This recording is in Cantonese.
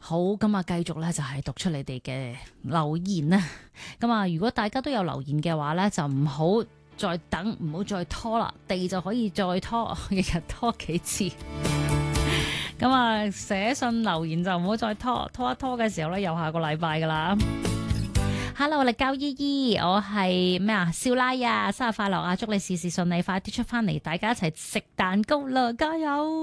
好，咁啊，繼續咧就係讀出你哋嘅留言啦。咁啊，如果大家都有留言嘅話咧，就唔好再等，唔好再拖啦，地就可以再拖，日日拖幾次。咁啊，寫信留言就唔好再拖，拖一拖嘅時候咧，又下個禮拜噶啦。Hello， 我係教姨姨，我係咩啊？少奶啊，生日快樂啊！祝你事事順利，快啲出翻嚟，大家一齊食蛋糕啦，加油！